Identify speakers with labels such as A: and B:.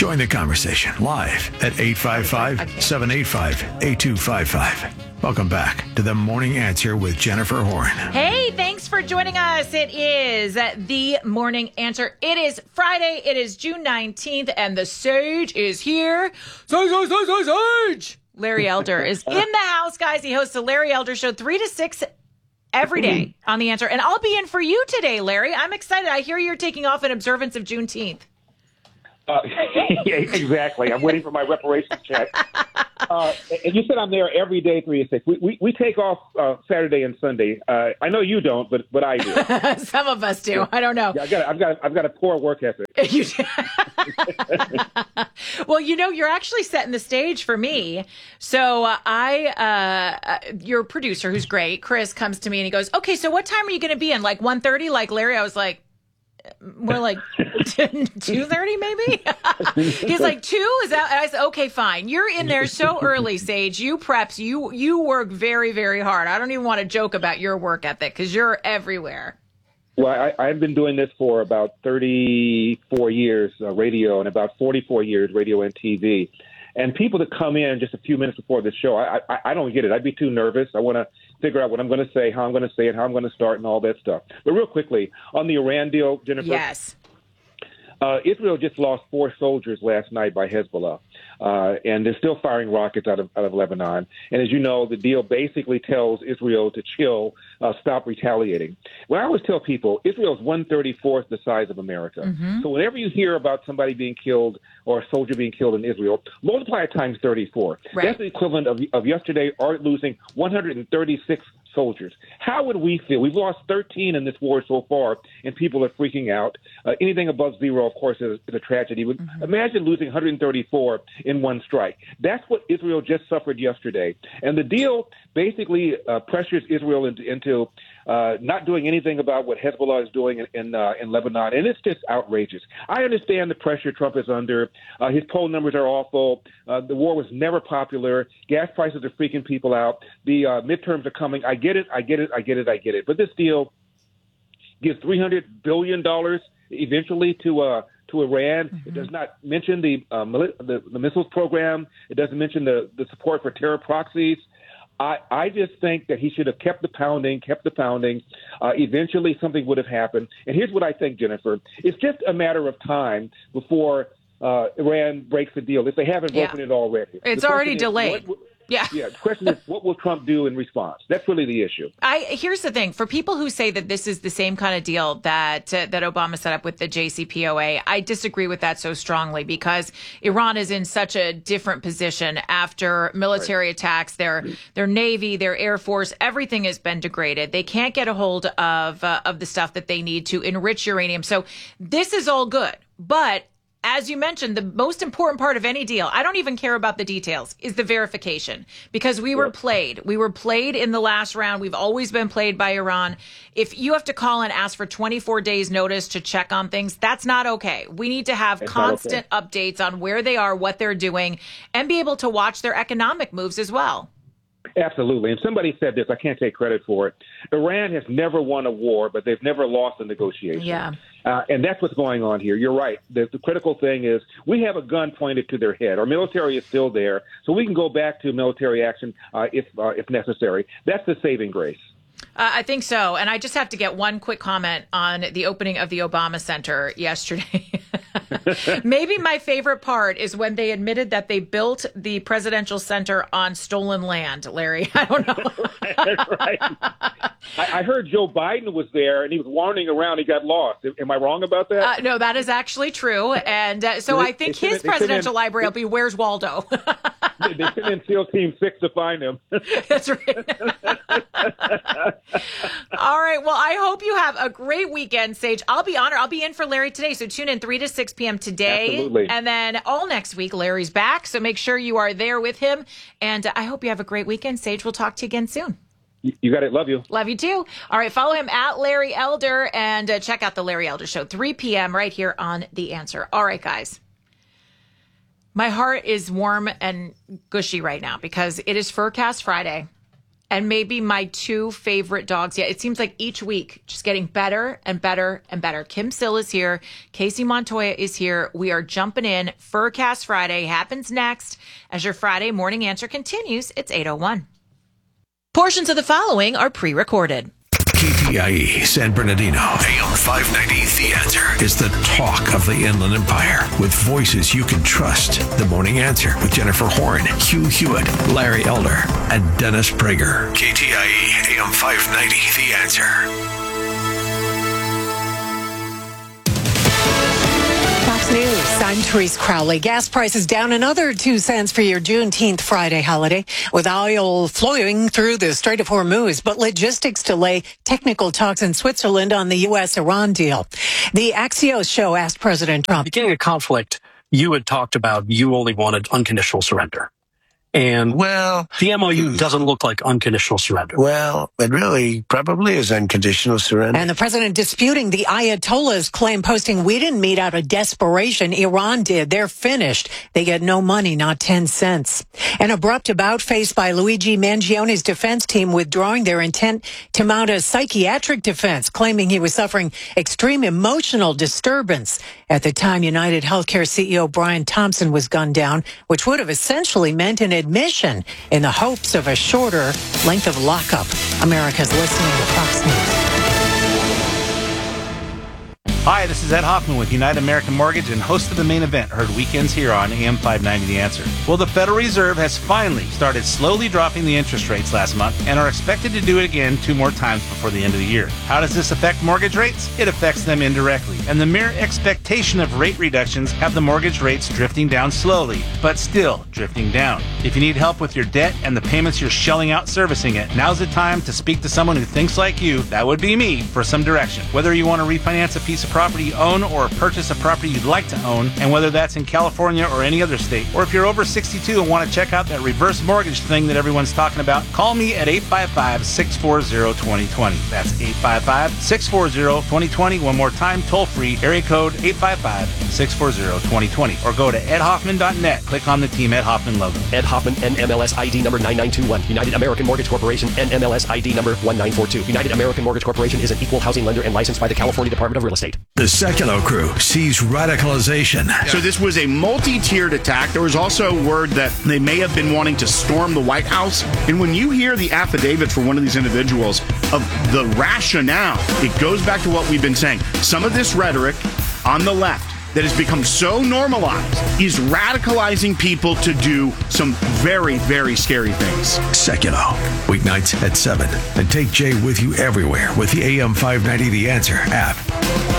A: Join the conversation live at 855-785-8255. Welcome back to The Morning Answer with Jennifer Horn.
B: Hey, thanks for joining us. It is The Morning Answer. It is Friday. It is June 19th, and the Sage is here. Sage! Larry Elder is in the house, guys. He hosts the Larry Elder Show 3 to 6 every day on The Answer. And I'll be in for you today, Larry. I'm excited. I hear you're taking off in observance of Juneteenth.
C: Yeah, exactly. I'm waiting for my reparations check. And you said I'm there every day, 3 to 6. We take off Saturday and Sunday. I know you don't, but I do.
B: Some of us do. I don't know.
C: Yeah, I've got a poor work ethic.
B: You do. Well, you're actually setting the stage for me. So your producer, who's great, Chris, comes to me and he goes, "Okay, so what time are you going to be in? Like 1:30?" Like Larry, I was like, more like 2:30 maybe. He's like, 2? Is that? And I said, okay, fine. You're in there so early, Sage. You preps. You work very, very hard. I don't even want to joke about your work ethic because you're everywhere.
C: Well, I've been doing this for about 34 years, radio, and about 44 years, radio and TV. And people that come in just a few minutes before the show, I don't get it. I'd be too nervous. I want to figure out what I'm going to say, how I'm going to say it, how I'm going to start, and all that stuff. But real quickly, on the Iran deal, Jennifer.
B: Yes.
C: Israel just lost 4 soldiers last night by Hezbollah, and they're still firing rockets out of Lebanon. And as you know, the deal basically tells Israel to chill, stop retaliating. What I always tell people, Israel is 1/34th the size of America. Mm-hmm. So whenever you hear about somebody being killed or a soldier being killed in Israel, multiply it times 34. Right. That's the equivalent of yesterday or losing 136 soldiers. How would we feel? We've lost 13 in this war so far, and people are freaking out. Anything above 0, of course, is a tragedy. But imagine losing 134 in one strike. That's what Israel just suffered yesterday. And the deal basically pressures Israel into not doing anything about what Hezbollah is doing in Lebanon, and it's just outrageous. I understand the pressure Trump is under. His poll numbers are awful. The war was never popular. Gas prices are freaking people out. The midterms are coming. I get it. But this deal gives $300 billion eventually to Iran. Mm-hmm. It does not mention the missiles program. It doesn't mention the support for terror proxies. I just think that he should have kept the pounding. Eventually something would have happened. And here's what I think, Jennifer. It's just a matter of time before Iran breaks the deal, if they haven't broken it already.
B: It's already delayed.
C: The question is, what will Trump do in response? That's really the issue.
B: Here's the thing. For people who say that this is the same kind of deal that Obama set up with the JCPOA, I disagree with that so strongly because Iran is in such a different position after military attacks. Their Navy, their Air Force, everything has been degraded. They can't get a hold of the stuff that they need to enrich uranium. So this is all good. But as you mentioned, the most important part of any deal, I don't even care about the details, is the verification. Because we were played. We were played in the last round. We've always been played by Iran. If you have to call and ask for 24 days notice to check on things, that's not okay. We need to have constant updates on where they are, what they're doing, and be able to watch their economic moves as well.
C: Absolutely. And somebody said this, I can't take credit for it. Iran has never won a war, but they've never lost a negotiation.
B: Yeah.
C: And that's what's going on here. You're right. The critical thing is we have a gun pointed to their head. Our military is still there, so we can go back to military action if necessary. That's the saving grace.
B: I think so. And I just have to get one quick comment on the opening of the Obama Center yesterday. Maybe my favorite part is when they admitted that they built the presidential center on stolen land, Larry. I don't know.
C: Right. I heard Joe Biden was there and he was wandering around. He got lost. Am I wrong about that?
B: No, that is actually true. And so I think his presidential library will be Where's Waldo?
C: They sent in SEAL Team 6 to find him.
B: That's right. All right. Well, I hope you have a great weekend, Sage. I'll be honored. I'll be in for Larry today. So tune in 3 to 6 p.m. today.
C: Absolutely.
B: And then all next week, Larry's back. So make sure you are there with him. And I hope you have a great weekend, Sage. We'll talk to you again soon.
C: You got it. Love you.
B: Love you too. All right. Follow him at Larry Elder and check out the Larry Elder Show, 3 p.m. right here on The Answer. All right, guys. My heart is warm and gushy right now because it is Furcast Friday. and maybe my two favorite dogs yet. It seems like each week just getting better and better and better. Kim Sill is here. Casey Montoya is here. We are jumping in. Furcast Friday happens next as your Friday morning answer continues. It's 8:01. Portions of the following are pre-recorded.
A: KTIE San Bernardino, AM 590, The Answer, is the talk of the Inland Empire with voices you can trust. The Morning Answer with Jennifer Horn, Hugh Hewitt, Larry Elder, and Dennis Prager. KTIE AM 590, The Answer.
D: Fox News, I'm Therese Crowley. Gas prices down another 2 cents for your Juneteenth Friday holiday, with oil flowing through the Strait of Hormuz, but logistics delay technical talks in Switzerland on the U.S.-Iran deal. The Axios show asked President Trump.
E: Beginning a conflict, you had talked about you only wanted unconditional surrender. And, well, the MOU doesn't look like unconditional surrender.
F: Well, it really probably is unconditional surrender.
D: And the president disputing the Ayatollah's claim, posting, "We didn't meet out of desperation. Iran did. They're finished. They get no money, not 10 cents. An abrupt about faced by Luigi Mangione's defense team, withdrawing their intent to mount a psychiatric defense, claiming he was suffering extreme emotional disturbance at the time United Healthcare CEO Brian Thompson was gunned down, which would have essentially meant an admission in the hopes of a shorter length of lockup. America's listening to Fox News.
G: Hi, this is Ed Hoffman with United American Mortgage and host of The Main Event, heard weekends here on AM 590 The Answer. Well, the Federal Reserve has finally started slowly dropping the interest rates last month and are expected to do it again 2 more times before the end of the year. How does this affect mortgage rates? It affects them indirectly, and the mere expectation of rate reductions have the mortgage rates drifting down slowly, but still drifting down. If you need help with your debt and the payments you're shelling out servicing it, now's the time to speak to someone who thinks like you, that would be me, for some direction. Whether you want to refinance a piece of property you own or purchase a property you'd like to own, and whether that's in California or any other state, or if you're over 62 and want to check out that reverse mortgage thing that everyone's talking about, call me at 855-640-2020. That's 855-640-2020. One more time, toll free, area code 855-640-2020, or go to edhoffman.net. Click on the Team Ed Hoffman logo.
H: Ed Hoffman, NMLS ID number 9921. United American Mortgage Corporation, NMLS ID number 1942. United American Mortgage Corporation is an equal housing lender and licensed by the California Department of Real Estate.
A: The Secular Crew sees radicalization.
I: So this was a multi-tiered attack. There was also word that they may have been wanting to storm the White House. And when you hear the affidavit for one of these individuals of the rationale, it goes back to what we've been saying. Some of this rhetoric on the left that has become so normalized is radicalizing people to do some very, very scary things.
A: Secular, weeknights at 7. And take Jay with you everywhere with the AM 590 The Answer app.